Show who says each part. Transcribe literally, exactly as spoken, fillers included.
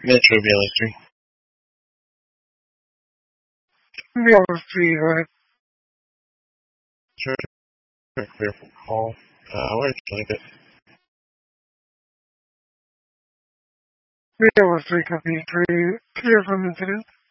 Speaker 1: Metro B L three.
Speaker 2: B L three, right?
Speaker 1: Sure, sure, clear for call. Uh, where to leave it?
Speaker 2: B L three copy three, clear from incident.